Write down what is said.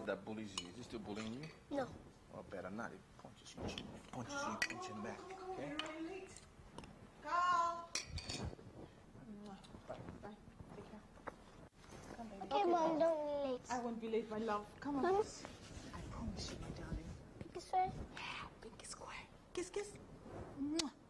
that bullies you, is he still bullying you? No. Oh, better not. He punches you. Punches you, punch him back. Okay? Carl! Bye. Bye. Take care. Come, baby. Okay, Mom, don't be late. I won't be late, my love. Come on. Promise? I promise you, my darling. Pinky swear? Pinky square. Kiss, kiss. Mwah.